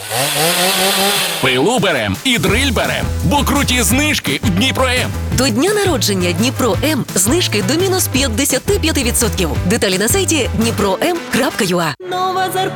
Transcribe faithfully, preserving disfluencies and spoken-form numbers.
Пилу берем і дриль берем, бо круті знижки в Дніпро-М. До дня народження Дніпро-М знижки до мінус п'ятдесят п'ять відсотків. Деталі на сайті дніпро ем крапка ю а. Нова зарплата.